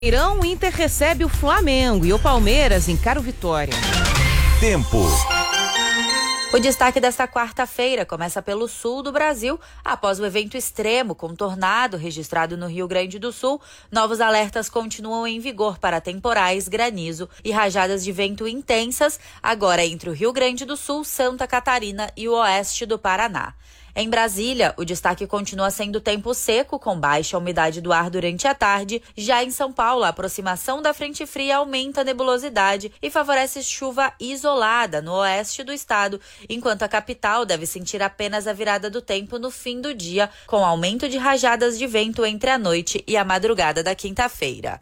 O Inter recebe o Flamengo e o Palmeiras encara o Vitória. Tempo. O destaque desta quarta-feira começa pelo sul do Brasil. Após o evento extremo com tornado registrado no Rio Grande do Sul, novos alertas continuam em vigor para temporais, granizo e rajadas de vento intensas, agora entre o Rio Grande do Sul, Santa Catarina e o oeste do Paraná. Em Brasília, o destaque continua sendo tempo seco, com baixa umidade do ar durante a tarde. Já em São Paulo, a aproximação da frente fria aumenta a nebulosidade e favorece chuva isolada no oeste do estado, enquanto a capital deve sentir apenas a virada do tempo no fim do dia, com aumento de rajadas de vento entre a noite e a madrugada da quinta-feira.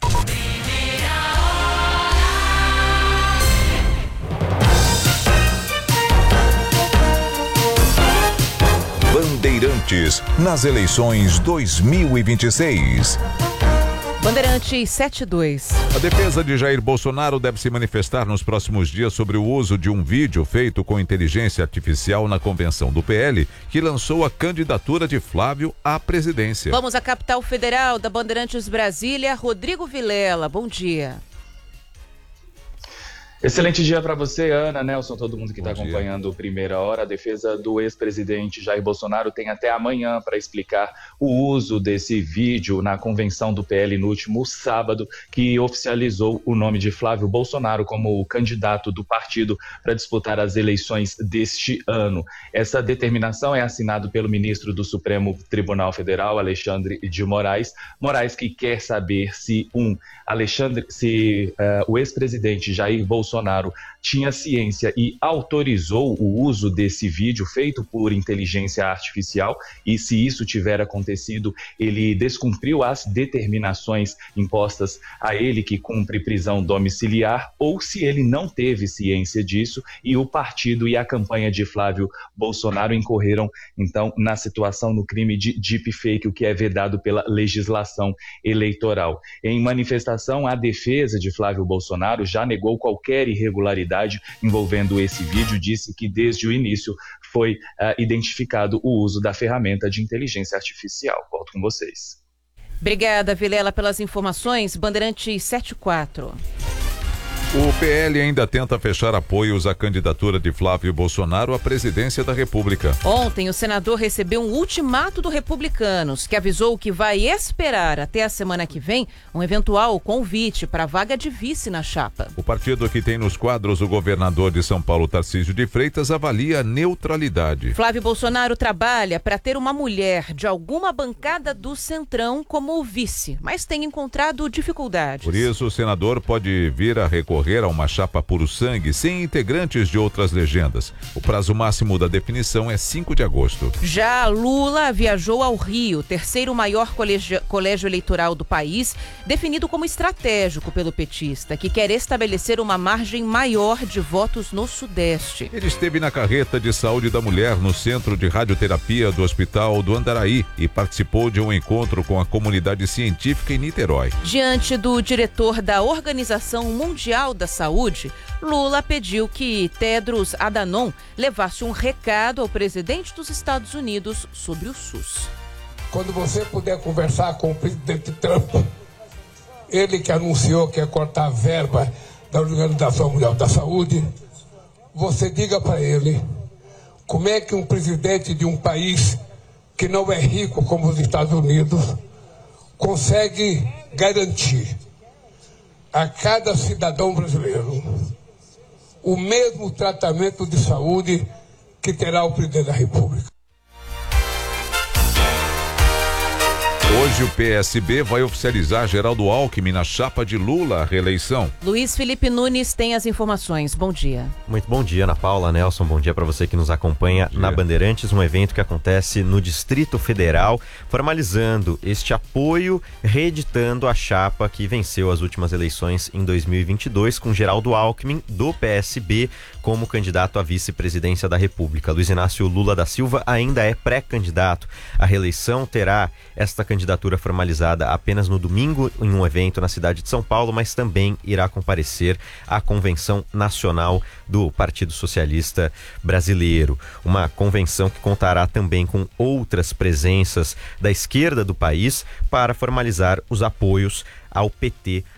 Bandeirantes, nas eleições 2026. Bandeirantes 72. A defesa de Jair Bolsonaro deve se manifestar nos próximos dias sobre o uso de um vídeo feito com inteligência artificial na convenção do PL, que lançou a candidatura de Flávio à presidência. Vamos à capital federal da Bandeirantes Brasília, Rodrigo Vilela. Bom dia. Excelente dia para você, Ana, Nelson, todo mundo que está acompanhando o Primeira Hora. A defesa do ex-presidente Jair Bolsonaro tem até amanhã para explicar o uso desse vídeo na convenção do PL no último sábado, que oficializou o nome de Flávio Bolsonaro como o candidato do partido para disputar as eleições deste ano. Essa determinação é assinada pelo ministro do Supremo Tribunal Federal, Alexandre de Moraes. Moraes que quer saber se o ex-presidente Jair Bolsonaro tinha ciência e autorizou o uso desse vídeo feito por inteligência artificial, e se isso tiver acontecido, ele descumpriu as determinações impostas a ele, que cumpre prisão domiciliar, ou se ele não teve ciência disso e o partido e a campanha de Flávio Bolsonaro incorreram, então, na situação no crime de deepfake, o que é vedado pela legislação eleitoral. Em manifestação, a defesa de Flávio Bolsonaro já negou qualquer irregularidade envolvendo esse vídeo, disse que desde o início foi identificado o uso da ferramenta de inteligência artificial. Volto com vocês. Obrigada, Vilela, pelas informações. Bandeirantes 74. O PL ainda tenta fechar apoios à candidatura de Flávio Bolsonaro à presidência da República. Ontem, o senador recebeu um ultimato do Republicanos, que avisou que vai esperar até a semana que vem um eventual convite para a vaga de vice na chapa. O partido que tem nos quadros o governador de São Paulo, Tarcísio de Freitas, avalia a neutralidade. Flávio Bolsonaro trabalha para ter uma mulher de alguma bancada do Centrão como vice, mas tem encontrado dificuldades. Por isso, o senador pode vir a recorrer a uma chapa puro sangue sem integrantes de outras legendas. O prazo máximo da definição é 5 de agosto. Já Lula viajou ao Rio, terceiro maior colégio eleitoral do país, definido como estratégico pelo petista, que quer estabelecer uma margem maior de votos no Sudeste. Ele esteve na carreta de saúde da mulher no centro de radioterapia do Hospital do Andaraí e participou de um encontro com a comunidade científica em Niterói. Diante do diretor da Organização Mundial da Saúde, Lula pediu que Tedros Adhanom levasse um recado ao presidente dos Estados Unidos sobre o SUS. Quando você puder conversar com o presidente Trump, ele que anunciou que ia cortar a verba da Organização Mundial da Saúde, você diga para ele como é que um presidente de um país que não é rico como os Estados Unidos consegue garantir a cada cidadão brasileiro o mesmo tratamento de saúde que terá o presidente da República. Hoje o PSB vai oficializar Geraldo Alckmin na chapa de Lula à reeleição. Luiz Felipe Nunes tem as informações. Bom dia. Muito bom dia, Ana Paula, Nelson. Bom dia para você que nos acompanha na Bandeirantes, um evento que acontece no Distrito Federal, formalizando este apoio, reeditando a chapa que venceu as últimas eleições em 2022, com Geraldo Alckmin, do PSB, como candidato à vice-presidência da República. Luiz Inácio Lula da Silva ainda é pré-candidato. A reeleição terá esta candidatura candidatura formalizada apenas no domingo em um evento na cidade de São Paulo, mas também irá comparecer à Convenção Nacional do Partido Socialista Brasileiro. Uma convenção que contará também com outras presenças da esquerda do país para formalizar os apoios ao PT